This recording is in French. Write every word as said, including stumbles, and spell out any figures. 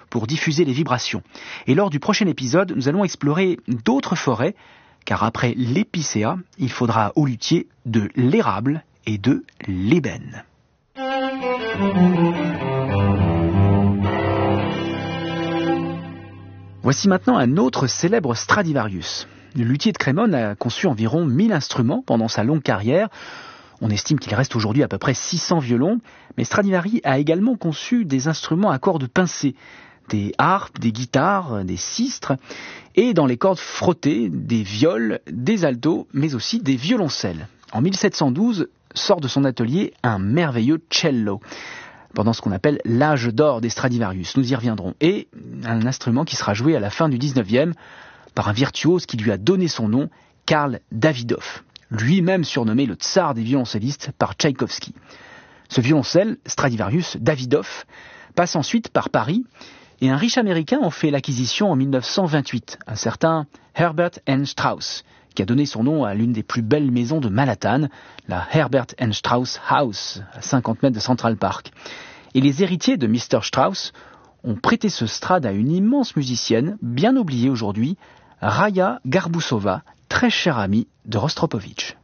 pour diffuser les vibrations. Et lors du prochain épisode, nous allons explorer d'autres forêts, car après l'épicéa, il faudra au luthier de l'érable et de l'ébène. Voici maintenant un autre célèbre Stradivarius. Le luthier de Crémone a conçu environ mille instruments pendant sa longue carrière. On estime qu'il reste aujourd'hui à peu près six cents violons, mais Stradivari a également conçu des instruments à cordes pincées, des harpes, des guitares, des sistres, et dans les cordes frottées, des viols, des altos, mais aussi des violoncelles. En mille sept cent douze, sort de son atelier un merveilleux cello, pendant ce qu'on appelle l'âge d'or des Stradivarius, nous y reviendrons, et un instrument qui sera joué à la fin du dix-neuvième par un virtuose qui lui a donné son nom, Karl Davidov, lui-même surnommé le tsar des violoncellistes par Tchaïkovski. Ce violoncelle, Stradivarius Davidov, passe ensuite par Paris, et un riche américain en fait l'acquisition en mille neuf cent vingt-huit, un certain Herbert and Strauss, qui a donné son nom à l'une des plus belles maisons de Manhattan, la Herbert and Strauss House, à cinquante mètres de Central Park. Et les héritiers de mister Strauss ont prêté ce Strad à une immense musicienne, bien oubliée aujourd'hui, Raya Garbusova, très chère amie de Rostropovitch.